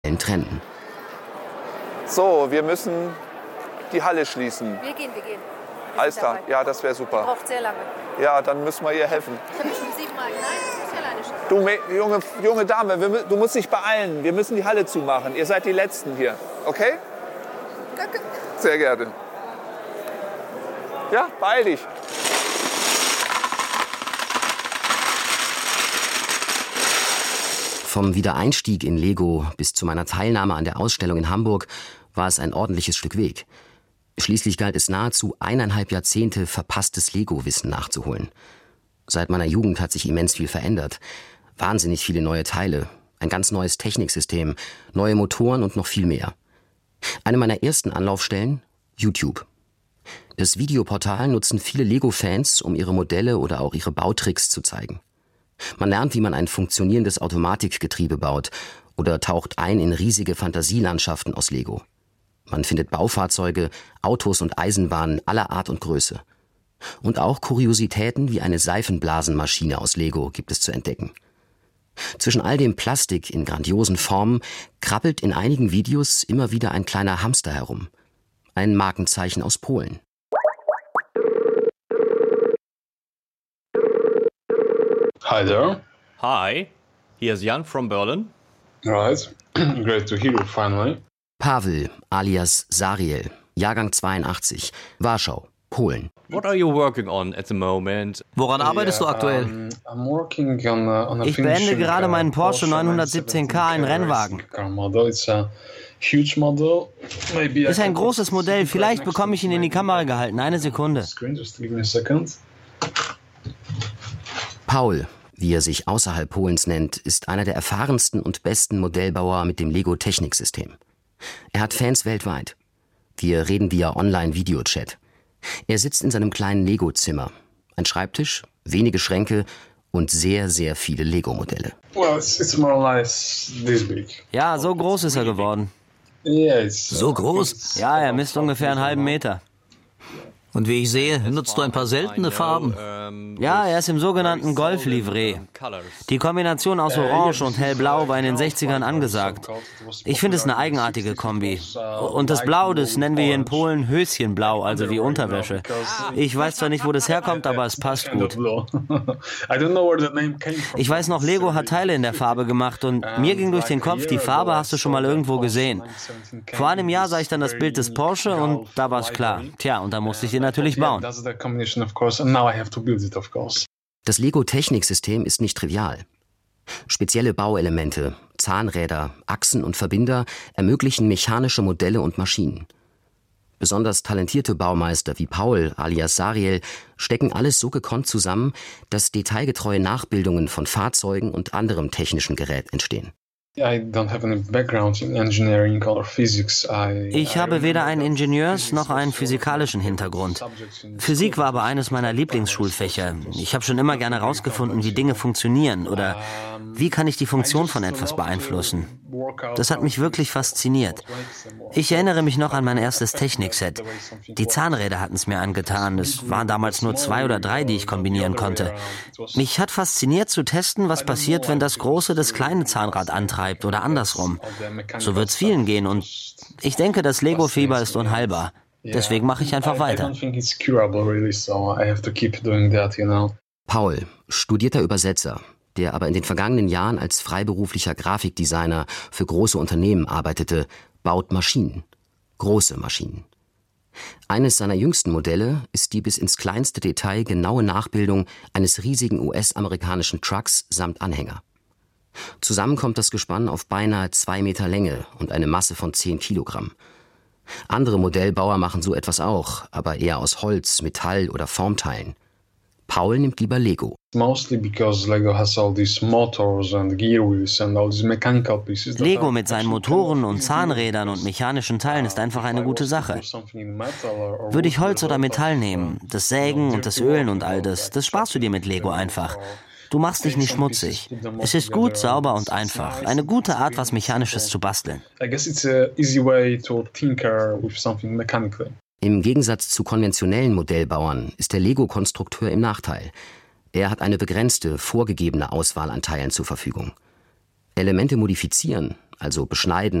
trennen. So, wir müssen die Halle schließen. Wir gehen. Alles klar, ja, das wäre super. Braucht sehr lange. Ja, dann müssen wir ihr helfen. Ich habe schon 7-mal. Nein, das muss ich alleine schaffen. Du, junge Dame, du musst dich beeilen. Wir müssen die Halle zumachen. Ihr seid die Letzten hier, okay? Danke. Sehr gerne. Ja, beeil dich. Vom Wiedereinstieg in Lego bis zu meiner Teilnahme an der Ausstellung in Hamburg war es ein ordentliches Stück Weg. Schließlich galt es nahezu 1,5 Jahrzehnte verpasstes Lego-Wissen nachzuholen. Seit meiner Jugend hat sich immens viel verändert. Wahnsinnig viele neue Teile, ein ganz neues Techniksystem, neue Motoren und noch viel mehr. Eine meiner ersten Anlaufstellen? YouTube. Das Videoportal nutzen viele Lego-Fans, um ihre Modelle oder auch ihre Bautricks zu zeigen. Man lernt, wie man ein funktionierendes Automatikgetriebe baut oder taucht ein in riesige Fantasielandschaften aus Lego. Man findet Baufahrzeuge, Autos und Eisenbahnen aller Art und Größe. Und auch Kuriositäten wie eine Seifenblasenmaschine aus Lego gibt es zu entdecken. Zwischen all dem Plastik in grandiosen Formen krabbelt in einigen Videos immer wieder ein kleiner Hamster herum. Ein Markenzeichen aus Polen. Hi there. Hi, here's Jan from Berlin. Right. Great to hear you finally. Paweł alias Sariel, Jahrgang 82, Warschau, Polen. What are you working on at the moment? Woran arbeitest du aktuell? I'm working on Ich beende gerade meinen Porsche 917K, einen Rennwagen. It's a huge model. Maybe Ist ein großes Modell, vielleicht bekomme ich ihn in die Kamera gehalten. Eine Sekunde. Just give me a second. Paul, wie er sich außerhalb Polens nennt, ist einer der erfahrensten und besten Modellbauer mit dem Lego-Techniksystem. Er hat Fans weltweit. Wir reden via Online-Videochat. Er sitzt in seinem kleinen Lego-Zimmer. Ein Schreibtisch, wenige Schränke und sehr, sehr viele Lego-Modelle. Well, it's more or less this big. Ja, so groß ist er geworden. Yeah, So groß? Ja, er misst ungefähr einen halben Meter. Und wie ich sehe, nutzt du ein paar seltene Farben. Ja, er ist im sogenannten Golf-Livree. Die Kombination aus Orange und Hellblau war in den 60ern angesagt. Ich finde es eine eigenartige Kombi. Und das Blau, das nennen wir hier in Polen Höschenblau, also wie Unterwäsche. Ich weiß zwar nicht, wo das herkommt, aber es passt gut. Ich weiß noch, Lego hat Teile in der Farbe gemacht und mir ging durch den Kopf, die Farbe hast du schon mal irgendwo gesehen. Vor einem Jahr sah ich dann das Bild des Porsche und da war es klar. Tja, und da musste ich den natürlich bauen. Das Lego-Techniksystem ist nicht trivial. Spezielle Bauelemente, Zahnräder, Achsen und Verbinder ermöglichen mechanische Modelle und Maschinen. Besonders talentierte Baumeister wie Paul alias Sariel stecken alles so gekonnt zusammen, dass detailgetreue Nachbildungen von Fahrzeugen und anderem technischen Gerät entstehen. Ich habe weder einen Ingenieurs- noch einen physikalischen Hintergrund. Physik war aber eines meiner Lieblingsschulfächer. Ich habe schon immer gerne herausgefunden, wie Dinge funktionieren oder wie kann ich die Funktion von etwas beeinflussen. Das hat mich wirklich fasziniert. Ich erinnere mich noch an mein erstes Technikset. Die Zahnräder hatten es mir angetan. Es waren damals nur 2 oder 3, die ich kombinieren konnte. Mich hat fasziniert zu testen, was passiert, wenn das große das kleine Zahnrad antreibt oder andersrum. So wird's vielen gehen und ich denke, das Lego-Fieber ist unheilbar. Deswegen mache ich einfach weiter. Paul, studierter Übersetzer, der aber in den vergangenen Jahren als freiberuflicher Grafikdesigner für große Unternehmen arbeitete, baut Maschinen. Große Maschinen. Eines seiner jüngsten Modelle ist die bis ins kleinste Detail genaue Nachbildung eines riesigen US-amerikanischen Trucks samt Anhänger. Zusammen kommt das Gespann auf beinahe 2 Meter Länge und eine Masse von 10 Kilogramm. Andere Modellbauer machen so etwas auch, aber eher aus Holz, Metall oder Formteilen. Paul nimmt lieber Lego. Lego mit seinen Motoren und Zahnrädern und mechanischen Teilen ist einfach eine gute Sache. Würde ich Holz oder Metall nehmen, das Sägen und das Ölen und all das sparst du dir mit Lego einfach. Du machst dich nicht schmutzig. Es ist gut, sauber und einfach. Eine gute Art, was Mechanisches zu basteln. Im Gegensatz zu konventionellen Modellbauern ist der Lego-Konstrukteur im Nachteil. Er hat eine begrenzte, vorgegebene Auswahl an Teilen zur Verfügung. Elemente modifizieren, also beschneiden